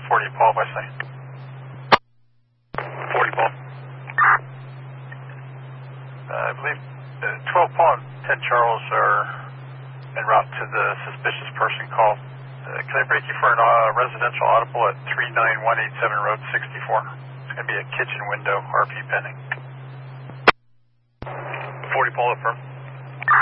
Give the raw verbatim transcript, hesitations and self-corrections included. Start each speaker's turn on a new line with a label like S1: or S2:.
S1: forty Paul, Wesley. forty Paul. Uh, I believe uh, twelve Paul and ten Charles are en route to the suspicious person call. Uh, can I break you for a uh, residential audible at three nine one eight seven Road sixty-four? It's going to be a kitchen window, R P pending. forty Paul, affirm.